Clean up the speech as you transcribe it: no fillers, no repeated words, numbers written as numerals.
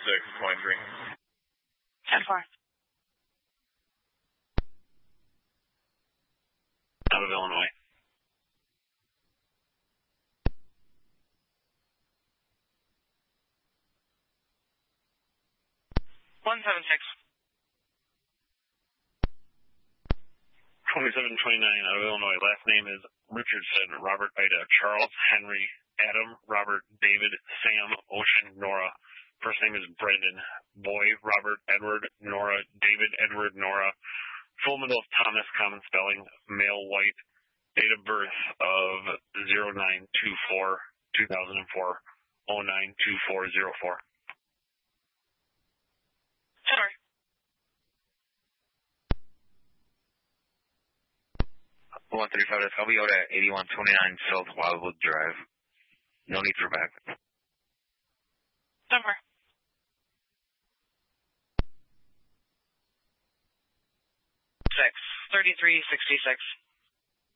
23. 10-4. Out of Illinois. 176. 2729 out of Illinois. Last name is Richardson, Robert Ida, Charles, Henry, Adam, Robert, David, Sam, Ocean, Nora. First name is Brendan. Boy, Robert, Edward, Nora, David, Edward, Nora. Full middle of Thomas, common spelling, male, white. Date of birth of 0924 2004 092404. Sorry. 135 to LBO to 8129 South Wildwood Drive. No need for backup. 10-4. 6. 3366.